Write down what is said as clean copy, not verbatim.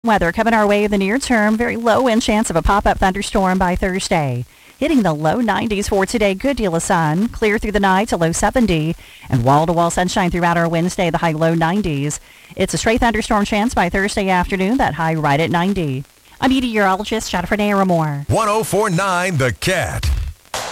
weather coming our way in the near term. Very low wind chance of a pop-up thunderstorm by Thursday. Hitting the low 90s for today. Good deal of sun. Clear through the night to low 70. And wall-to-wall sunshine throughout our Wednesday, the high low 90s. It's a stray thunderstorm chance by Thursday afternoon. That high right at 90. I'm meteorologist Jennifer Naramore. 104.9 The Cat.